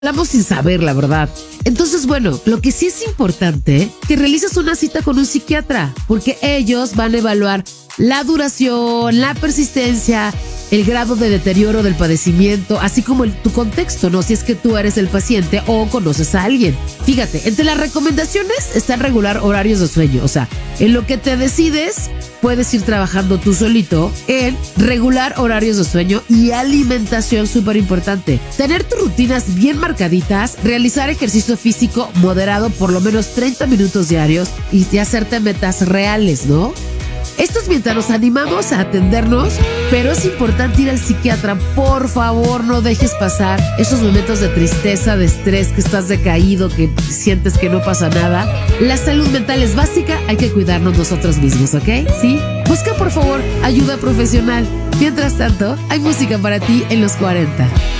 hablamos sin saber la verdad. Entonces, bueno, lo que sí es importante, que realices una cita con un psiquiatra, porque ellos van a evaluar la duración, la persistencia, el grado de deterioro del padecimiento, así como tu contexto, ¿no? Si es que tú eres el paciente o conoces a alguien. Fíjate, entre las recomendaciones están regular horarios de sueño. O sea, en lo que te decides, puedes ir trabajando tú solito en regular horarios de sueño y alimentación, súper importante. Tener tus rutinas bien marcaditas, realizar ejercicio físico moderado por lo menos 30 minutos diarios y hacerte metas reales, ¿no? Esto es mientras nos animamos a atendernos, pero es importante ir al psiquiatra. Por favor, no dejes pasar esos momentos de tristeza, de estrés, que estás decaído, que sientes que no pasa nada. La salud mental es básica, hay que cuidarnos nosotros mismos, ¿ok? ¿Sí? Busca por favor ayuda profesional. Mientras tanto, hay música para ti en los 40.